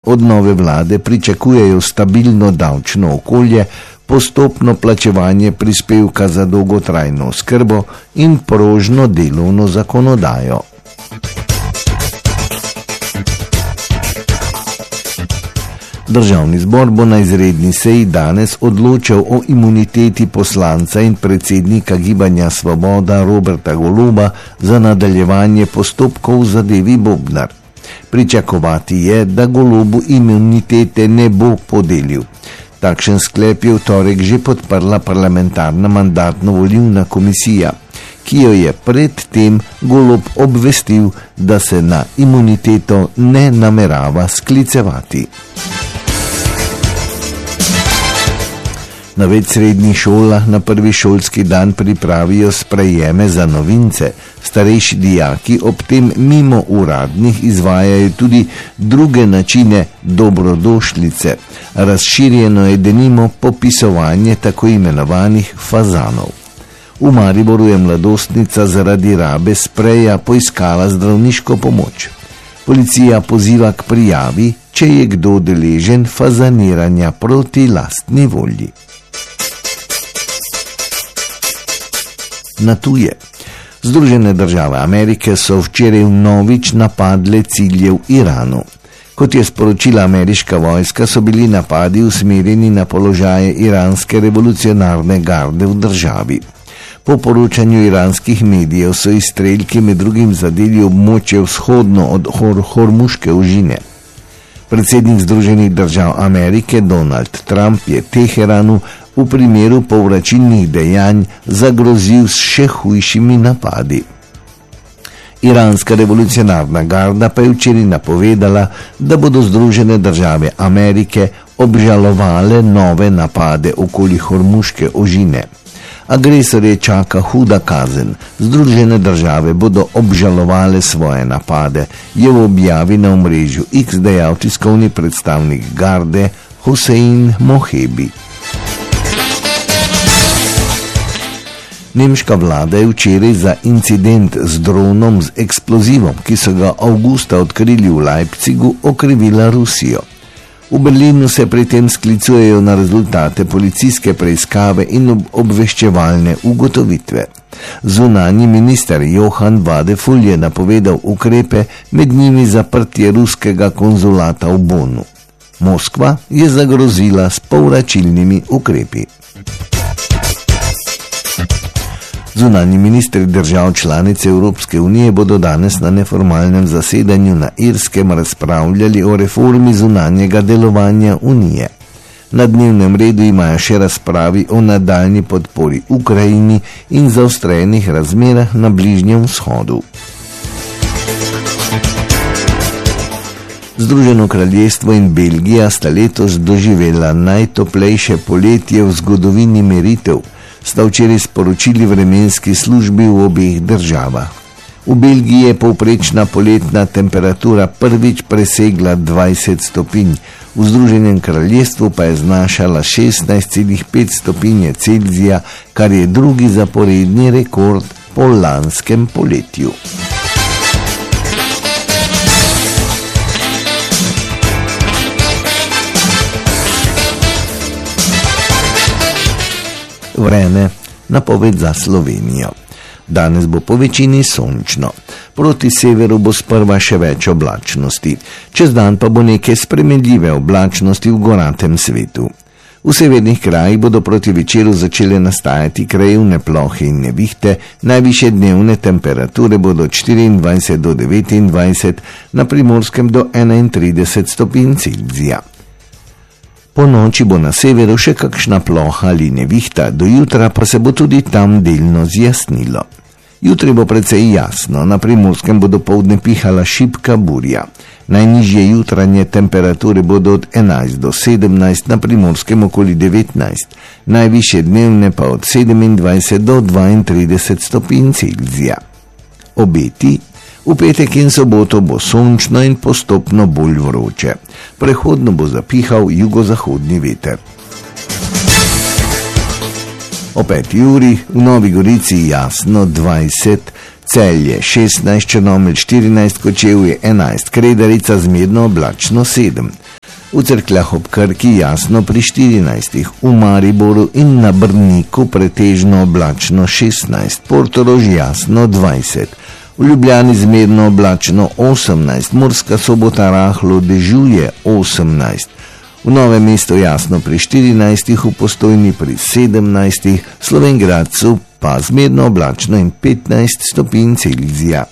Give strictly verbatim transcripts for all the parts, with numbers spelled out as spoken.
od nove vlade pričakujejo stabilno davčno okolje, postopno plačevanje prispevka za dolgotrajno oskrbo in prožno delovno zakonodajo. Državni zbor bo na izredni seji danes odločal o imuniteti poslanca in predsednika Gibanja Svoboda Roberta Goloba za nadaljevanje postopkov v zadevi Bobnar. Pričakovati je, da Golobu imunitete ne bo podelil. Takšen sklep je v torek že podprla parlamentarna mandatno-volilna komisija, ki jo je predtem Golob obvestil, da se na imuniteto ne namerava sklicevati. Na več srednjih šolah na prvi šolski dan pripravijo sprejeme za novince. Starejši dijaki ob tem mimo uradnih izvajajo tudi druge načine dobrodošlice. Razširjeno je denimo popisovanje tako imenovanih fazanov. V Mariboru je mladostnica zaradi rabe spreja poiskala zdravniško pomoč. Policija poziva k prijavi, če je kdo deležen fazaniranja proti lastni volji. Na tuje. Združene države Amerike so včeraj vnovič napadle cilje v Iranu. Kot je sporočila ameriška vojska, so bili napadi usmerjeni na položaje iranske revolucionarne garde v državi. Po poročanju iranskih medijev so izstrelki med drugim zadeli območje vzhodno od Hor Hormuške ožine. Predsednik Združenih držav Amerike Donald Trump je Teheranu v primeru povračilnih dejanj zagrozil s še hujšimi napadi. Iranska revolucionarna garda pa je včeraj napovedala, da bodo Združene države Amerike obžalovale nove napade okoli Hormuške ožine. Agresorje čaka huda kazen. Združene države bodo obžalovale svoje napade, je v objavi na omrežju X dejal tiskovni predstavnik garde Hossein Mohebi. Nemška vlada je včeraj za incident z dronom z eksplozivom, ki so ga avgusta odkrili v Leipzigu, okrivila Rusijo. V Berlinu se pri tem sklicujejo na rezultate policijske preiskave in obveščevalne ugotovitve. Zunanji minister Johann Wadefull je napovedal ukrepe, med njimi zaprtje ruskega konzulata v Bonnu. Moskva je zagrozila s povračilnimi ukrepi. Zunanji ministri držav članic Evropske unije bodo danes na neformalnem zasedanju na Irskem razpravljali o reformi zunanjega delovanja Unije. Na dnevnem redu imajo še razpravi o nadaljnji podpori Ukrajini in zaostrenih razmerah na Bližnjem vzhodu. Združeno kraljestvo in Belgija sta letos doživela najtoplejše poletje v zgodovini meritev, sta včeraj sporočili vremenski službi v obeh državah. V Belgiji je povprečna poletna temperatura prvič presegla dvajset stopinj, v Združenem kraljestvu pa je znašala šestnajst celih pet stopinje Celzija, kar je drugi zaporedni rekord po lanskem poletju. Vreme, napoved za Slovenijo. Danes bo po večini sončno. Proti severu bo sprva še več oblačnosti. Čez dan pa bo neke spremenljive oblačnosti v goratem svetu. V severnih krajih bodo proti večeru začele nastajati krajevne plohe in nevihte, najvišje dnevne temperature bodo od štiriindvajset do devetindvajset, na Primorskem do enaintrideset stopinj Celzija. Po noči bo na severu še kakšna ploha ali nevihta, do jutra pa se bo tudi tam delno zjasnilo. Jutri bo precej jasno, na Primorskem bo dopoldne pihala šibka burja. Najnižje jutranje temperature bodo od enajst do sedemnajst, na Primorskem okoli devetnajst, najvišje dnevne pa od sedemindvajset do dvaintrideset stopinj Celzija. Obeti: v petek in soboto bo sončno in postopno bolj vroče. Prehodno bo zapihal jugozahodni veter. O peti uri v Novi Gorici jasno dvajset, Celje šestnajst, Črnomelj štirinajst, Kočevje enajst, Kredarica zmerno oblačno sedem. v Cerkljah ob Krki jasno pri štirinajstih, v Mariboru in na Brniku pretežno oblačno šestnajst, Portorož jasno dvajset, v Ljubljani zmerno oblačno osemnajst, Murska Sobota rahlo dežuje osemnajst, v Novem mestu jasno pri štirinajstih, v Postojni pri sedemnajstih, Slovenj Gradcu pa zmerno oblačno in petnajst stopinj Celzija.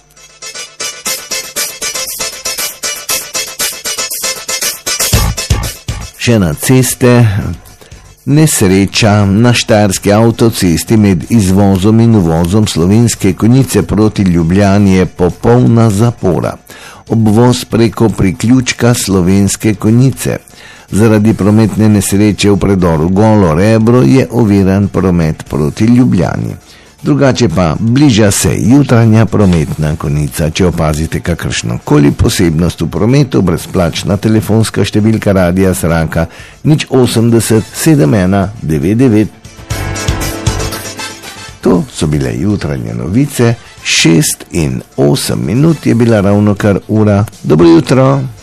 Še na ceste, nesreča na štajerski avtocesti med izvozom in uvozom Slovenske Konjice proti Ljubljani je popolna zapora. Obvoz preko priključka Slovenske Konjice. Zaradi prometne nesreče v predoru Golo Rebro je oviran promet proti Ljubljani. Drugače pa bliža se jutranja prometna konica. Če opazite kakršno koli posebnost v prometu, brezplačna telefonska številka Radia Sraka nič osemdeset sedem ena devet devet. To so bile jutranje novice, šest in osem minut je bila ravnokar ura. Dobro jutro!